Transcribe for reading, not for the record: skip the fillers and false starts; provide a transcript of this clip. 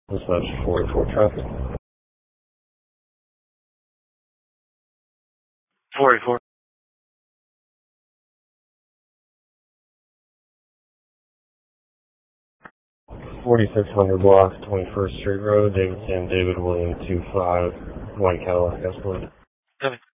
Dispatch 44 traffic. 44. 4600 block, 21st Street Road, David Sam, David William 25, White Cadillac Escalade.